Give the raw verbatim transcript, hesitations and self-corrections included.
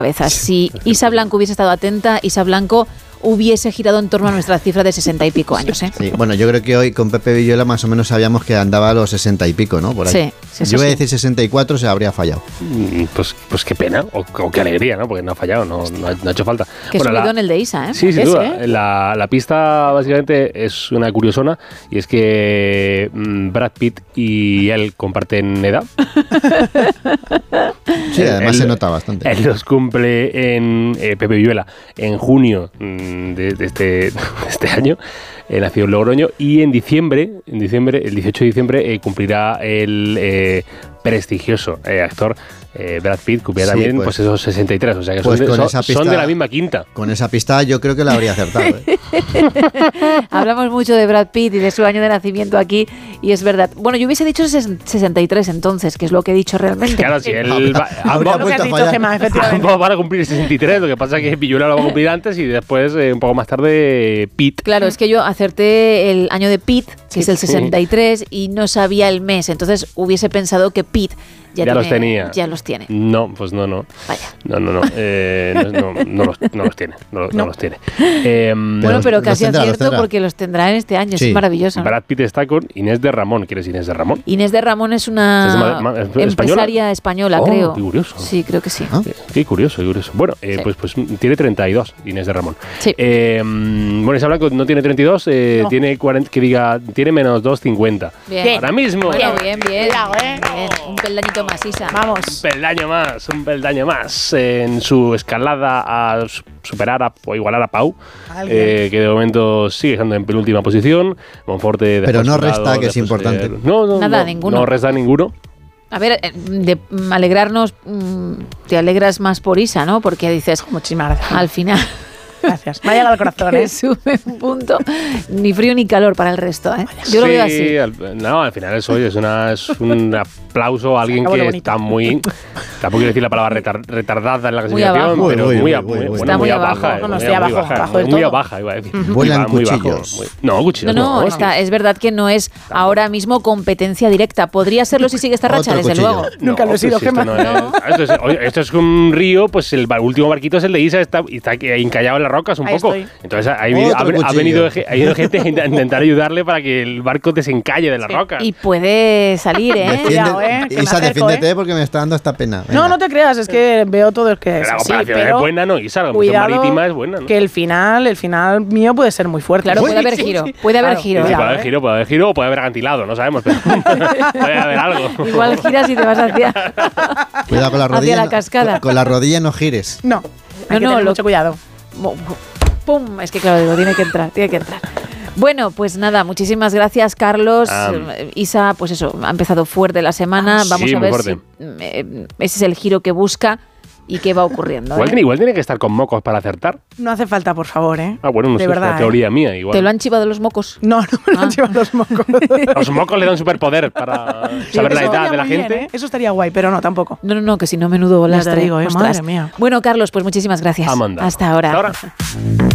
Si Isa Blanco hubiese estado atenta, Isa Blanco hubiese girado en torno a nuestra cifra de sesenta y pico años, ¿eh? Sí, bueno, yo creo que hoy con Pepe Villuela más o menos sabíamos que andaba a los sesenta y pico, ¿no? Por ahí. Sí, sí, yo voy a sí. decir sesenta y cuatro, se habría fallado. Pues, pues qué pena, o, o qué alegría, ¿no? Porque no ha fallado, no, no, ha, no ha hecho falta. Qué bueno, subidón la, el de Isa, ¿eh? Sí, sin Ese, duda. ¿eh? La, la pista básicamente es una curiosona, y es que mmm, Brad Pitt y él comparten edad. Sí, además él, se nota bastante. Él los cumple en eh, Pepe Villuela en junio mmm, de, de, este, de este año. Eh, nació en Logroño, y en diciembre, en diciembre, el dieciocho de diciembre, eh, cumplirá el eh, prestigioso eh, actor eh, Brad Pitt, cumplirá sí, también pues, pues esos sesenta y tres, o sea que pues son, de, son, pista, son de la misma quinta. Con esa pista yo creo que la habría acertado, ¿eh? Hablamos mucho de Brad Pitt y de su año de nacimiento aquí, y es verdad. Bueno, yo hubiese dicho sesenta y tres entonces, que es lo que he dicho realmente. Claro, si él va, habría vuelto a fallar. Ambos van a cumplir sesenta y tres, lo que pasa es que Villuela lo va a cumplir antes y después, eh, un poco más tarde, Pitt. Claro, es que yo acerté el año de Pitt, que sí, es el sesenta y tres, y no sabía el mes, entonces hubiese pensado que Pitt Ya, ya tiene, los tenía. Ya los tiene. No, pues no, no. Vaya. No, no, no. Eh, no, no, no, los, no los tiene. No, no. no los tiene. Eh, bueno, pero casi tendrá, acierto los porque los tendrá en este año. Sí. Es maravilloso. Brad Pitt está con Inés de Ramón. ¿Quién es Inés de Ramón? Inés de Ramón es una ¿Es ¿española? empresaria española, oh, creo. Qué curioso. Sí, creo que sí. ¿Ah? Qué, qué curioso, qué curioso. Bueno, eh, sí. pues, pues tiene treinta y dos, Inés de Ramón. Sí. Eh, bueno, Isa Blanco no tiene treinta y dos, eh, no. tiene cuarenta, que diga, tiene menos dos cincuenta. Bien. Ahora mismo. Bueno, bien, bien. Cuidado, ¿eh? Bien. Un peldañito más, Isa. Vamos. Un peldaño más, un peldaño más en su escalada a superar a, o igualar a Pau, eh, que de momento sigue estando en penúltima posición. Monforte. Pero no resta, que es importante. De, no, no, Nada, no, ninguno. No resta ninguno. A ver, de alegrarnos, te alegras más por Isa, ¿no? Porque dices, muchísimas gracias. Al final. Gracias. Me ha llegado al corazón, ¿eh? Sube un punto, ni frío ni calor para el resto, ¿eh? Yo sí, lo veo así. Al, no, al final eso es, una, es un aplauso a alguien que está muy... Tampoco quiero decir la palabra retar, retardada en la clasificación, muy pero muy, muy, muy, muy, muy, está muy muy baja. abajo. No, no, estoy abajo. Baja, abajo muy baja, iba a decir. Vuelan muy cuchillos. Bajo, muy, no, cuchillos no. No, no, está, es verdad que no es ahora mismo competencia directa. Podría serlo si sigue esta racha, desde luego. Nunca lo he sido, Gemma. Esto, esto, esto es un río, pues el último barquito es el de Isa, está, está encallado en las rocas un Ahí poco. Estoy. Entonces ha, ha, ha, venido, ha venido gente a intentar ayudarle para que el barco desencalle de la sí. roca. Y puede salir, ¿eh? Defiende, Cuidado, ¿eh? Isa, acerco, defiéndete ¿eh? porque me está dando esta pena. Venga. No, no te creas, es que veo todo el que es. Pero la sí, operación pero es buena, ¿no? Isa, la operación marítima es buena, ¿no? Que el final, el final mío puede ser muy fuerte. Claro, puede haber sí, giro. Sí. Puede haber claro, giro. Sí, ¿eh? puede haber giro, puede haber giro o puede haber acantilado, no sabemos, pero puede haber algo. Igual giras y te vas hacia, Cuidado con la rodilla. hacia la cascada. No, con la rodilla no gires. No, hay no, que no, tener mucho cuidado. ¡Pum! Es que claro, digo, tiene que entrar, tiene que entrar. Bueno, pues nada, muchísimas gracias, Carlos. Um, Isa, pues eso, ha empezado fuerte la semana. Vamos sí, a ver si eh, ese es el giro que busca y qué va ocurriendo. Igual, ¿eh? tiene, igual tiene que estar con mocos para acertar. No hace falta, por favor, ¿eh? Ah, bueno, no de sé, verdad, es una teoría ¿eh? mía. Igual. ¿Te lo han chivado los mocos? No, no me lo ah. han chivado los mocos. Los mocos le dan superpoder para saber la edad de la gente. Bien, ¿eh? Eso estaría guay, pero no, tampoco. No, no, no, que si no, menudo lastre. Ya te digo, ¿eh? Madre mía. Bueno, Carlos, pues muchísimas gracias. Amanda. Hasta ahora. Hasta ahora.